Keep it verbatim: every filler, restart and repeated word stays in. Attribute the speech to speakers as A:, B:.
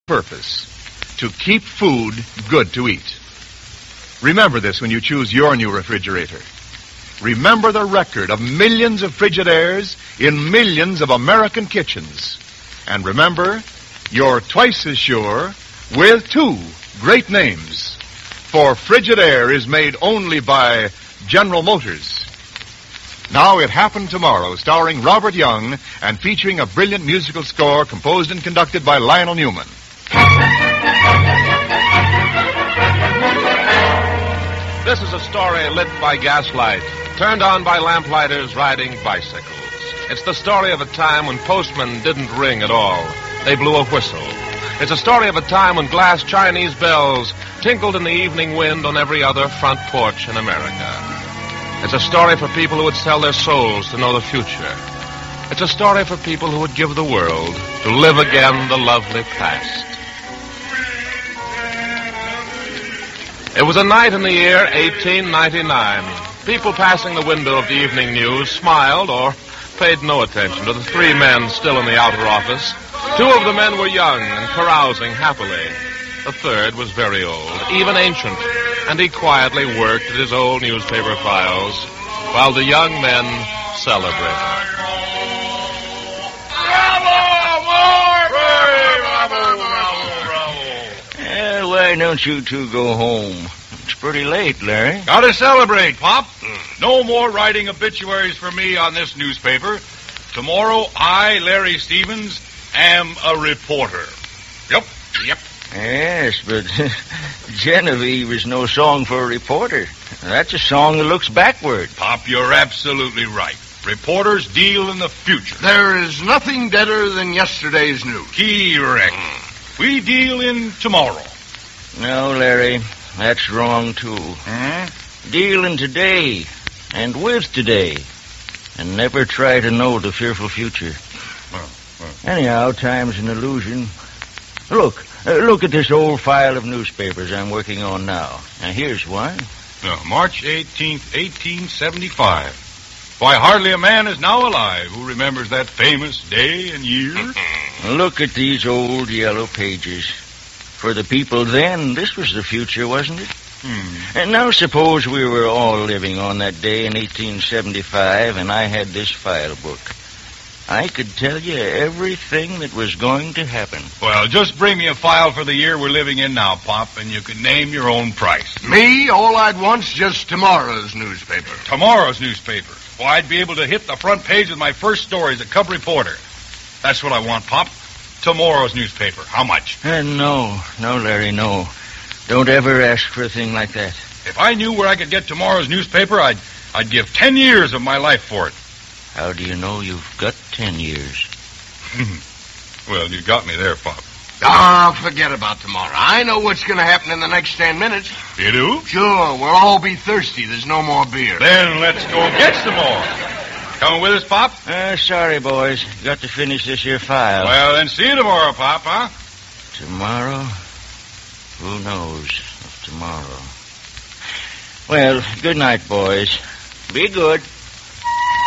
A: purpose: to keep food good to eat. Remember this when you choose your new refrigerator. Remember the record of millions of Frigidaires in millions of American kitchens. And remember, you're twice as sure with two great names. For Frigidaire is made only by General Motors. Now It Happened Tomorrow, starring Robert Young and featuring a brilliant musical score composed and conducted by Lionel Newman.
B: This is a story lit by gaslight, turned on by lamplighters riding bicycles. It's the story of a time when postmen didn't ring at all. They blew a whistle. It's a story of a time when glass Chinese bells tinkled in the evening wind on every other front porch in America. It's a story for people who would sell their souls to know the future. It's a story for people who would give the world to live again the lovely past. It was a night in the year eighteen ninety-nine. People passing the window of the evening news smiled or paid no attention to the three men still in the outer office. Two of the men were young and carousing happily. The third was very old, even ancient, and he quietly worked at his old newspaper files while the young men celebrated.
C: Bravo! More! Bravo! Bravo! Bravo!
D: Eh, why don't you two go home? It's pretty late, Larry.
C: Gotta celebrate, Pop. No more writing obituaries for me on this newspaper. Tomorrow, I, Larry Stevens, am a reporter. Yep, yep.
D: Yes, but Genevieve is no song for a reporter. That's a song that looks backward.
C: Pop, you're absolutely right. Reporters deal in the future.
E: There is nothing deader than yesterday's news.
C: Correct. Mm. We deal in tomorrow.
D: No, Larry, that's wrong, too.
C: Hmm?
D: Deal in today and with today, and never try to know the fearful future.
C: Well, well.
D: Anyhow, time's an illusion. Look, uh, look at this old file of newspapers I'm working on now. Now, here's one.
C: No, March eighteenth, eighteen seventy-five. Why, hardly a man is now alive who remembers that famous day and year.
D: Look at these old yellow pages. For the people then, this was the future, wasn't it?
C: Hmm.
D: And now suppose we were all living on that day in eighteen seventy-five, and I had this file book. I could tell you everything that was going to happen.
C: Well, just bring me a file for the year we're living in now, Pop, and you can name your own price.
E: Me, all I'd want's just tomorrow's newspaper.
C: Tomorrow's newspaper. Well, I'd be able to hit the front page with my first story as a cub reporter. That's what I want, Pop. Tomorrow's newspaper. How much?
D: Uh, no, no, Larry, no. Don't ever ask for a thing like that.
C: If I knew where I could get tomorrow's newspaper, I'd, I'd give ten years of my life for it.
D: How do you know you've got ten years?
C: Well, you got me there, Pop.
E: Ah, forget about tomorrow. I know what's going to happen in the next ten minutes.
C: You do?
E: Sure, we'll all be thirsty. There's no more beer.
C: Then let's go get some more. Coming with us, Pop?
D: Uh, sorry, boys. Got to finish this here file.
C: Well, then see you tomorrow, Pop, huh?
D: Tomorrow? Who knows of tomorrow? Well, good night, boys. Be good.